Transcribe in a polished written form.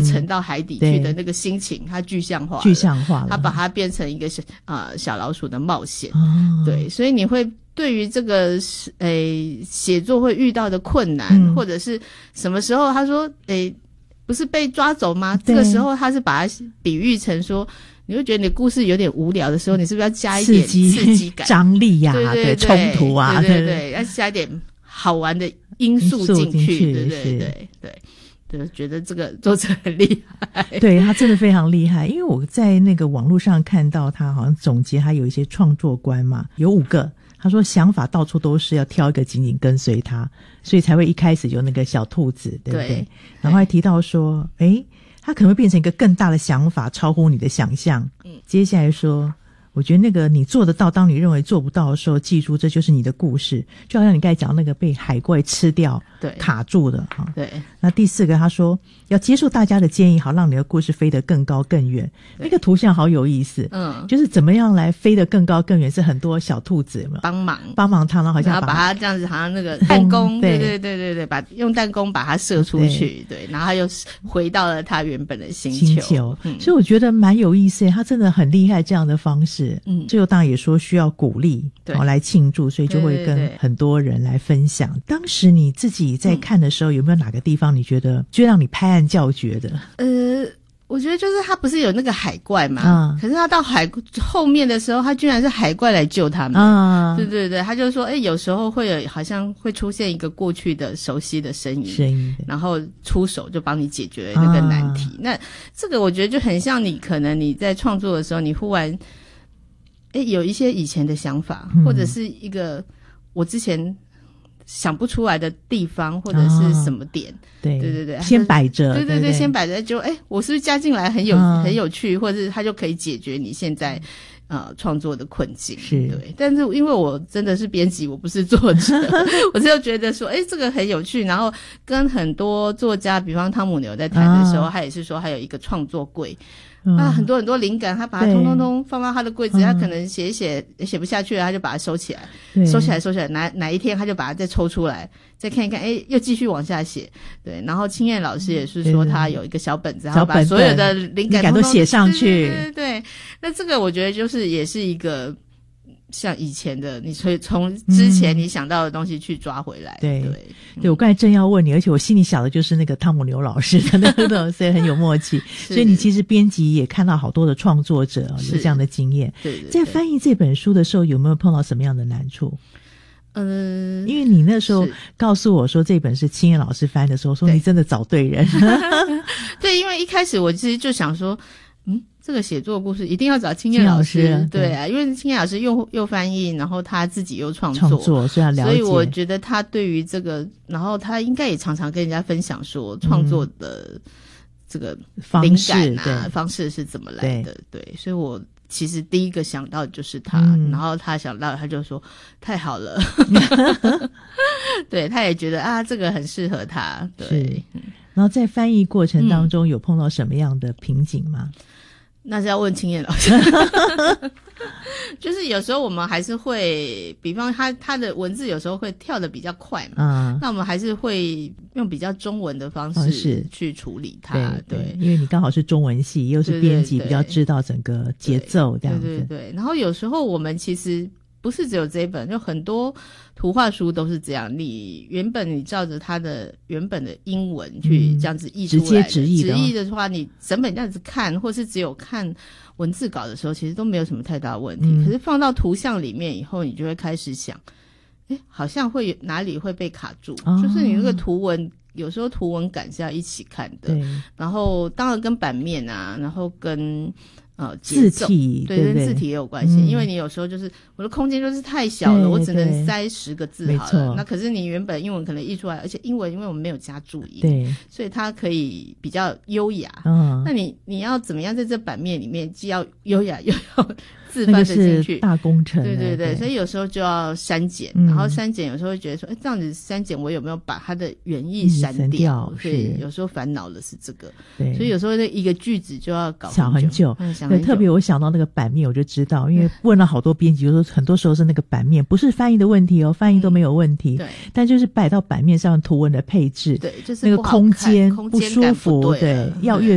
沉到海底去的那个心情，他具象化了，他把它变成一个小老鼠的冒险。对，所以你会对于这个写作会遇到的困难，或者是什么时候他说不是被抓走吗？这个时候他是把它比喻成说，你会觉得你的故事有点无聊的时候，你是不是要加一点刺激感、 张力呀、对冲突啊， 对，要加一点好玩的因素进去，对，觉得这个作者很厉害。 对，他真的非常厉害，因为我在那个网络上看到他好像总结他有一些创作观嘛，有5个。他说想法到处都是，要挑一个紧紧跟随他，所以才会一开始有那个小兔子，对不对？然后还提到说他可能会变成一个更大的想法，超乎你的想象。接下来说我觉得那个你做得到，当你认为做不到的时候，记住这就是你的故事，就好像你刚才讲那个被海怪吃掉卡住的对。 那第4个他说要接受大家的建议，好让你的故事飞得更高更远。那个图像好有意思，就是怎么样来飞得更高更远，是很多小兔子帮忙他，然后好像把它这样子，好像那个弹弓，对，用弹弓把它射出去，对，然后他又回到了他原本的星球。 所以我觉得蛮有意思，他真的很厉害这样的方式。最后当然也说需要鼓励来庆祝，所以就会跟很多人来分享。当时你自己在看的时候，有没有哪个地方你觉得就让你拍案叫绝的？ 我觉得就是他不是有那个海怪嘛，可是他到后面的时候，他居然是海怪来救他们。对，他就说有时候会有好像会出现一个过去的熟悉的声音，然后出手就帮你解决那个难题。那这个我觉得就很像可能你在创作的时候，你忽然有一些以前的想法，或者是一个我之前想不出来的地方，或者是什么点，对，先摆着，对，先摆着，就我是不是加进来很有趣，或者是它就可以解决你现在创作的困境，对。但是因为我真的是编辑，我不是作者，我就觉得说这个很有趣，然后跟很多作家，比方汤姆牛在谈的时候，他也是说还有一个创作柜。很多很多灵感，他把它通通放到他的柜子，他可能写不下去了，他就把它收起来，哪一天他就把它再抽出来，再看一看，又继续往下写。对，然后青燕老师也是说他有一个小本子，然后把所有的灵感都写上去。 对，那这个我觉得就是也是一个像以前的，你所以从之前你想到的东西去抓回来。对，我刚才正要问你，而且我心里想的就是那个汤姆牛老师的那个，所以很有默契。所以你其实编辑也看到好多的创作者有这样的经验。对，在翻译这本书的时候，有没有碰到什么样的难处？因为你那时候告诉我说这本是青燕老师翻的时候，说你真的找对人。 对，因为一开始我其实就想说这个写作故事一定要找青燕老师，对啊，因为青燕老师又翻译，然后他自己又创作，所以我觉得他对于这个，然后他应该也常常跟人家分享说创作的这个灵感方式是怎么来的，对，所以我其实第一个想到的就是他，然后他想到他就说太好了，对，他也觉得这个很适合他，对。 然后在翻译过程当中有碰到什么样的瓶颈吗？ 那是要问青燕老师。就是有时候我们还是会，比方他的文字有时候会跳得比较快嘛，那我们还是会用比较中文的方式去处理它。对， 因为你刚好是中文系，又是编辑，比较知道整个节奏这样子。 对。然后有时候我们其实不是只有这一本，就很多图画书都是这样，你原本你照着它的原本的英文去这样子译出来的，直接直译的话，你整本这样子看，或是只有看文字稿的时候，其实都没有什么太大的问题。可是放到图像里面以后，你就会开始想，好像会哪里会被卡住，就是你那个图文。有时候图文感是要一起看的，然后当然跟版面啊，然后跟字体， 对，跟字体也有关系，因为你有时候就是我的空间就是太小了，我只能塞10个字好了，那可是你原本英文可能译出来，而且英文因为我们没有加注音，对，所以它可以比较优雅，那你要怎么样在这版面里面既要优雅又要字翻得进去， 大工程， 对，所以有时候就要删减，然后删减有时候会觉得说这样子删减我有没有把它的原意删掉，所以有时候烦恼的是这个，所以有时候那一个句子就要搞很久， 对，特别我想到那个版面我就知道，因为问了好多编辑，就说很多时候是那个版面不是翻译的问题翻译都没有问题，对，但就是摆到版面上图文的配置，对，就是那个空间不舒服，对，要阅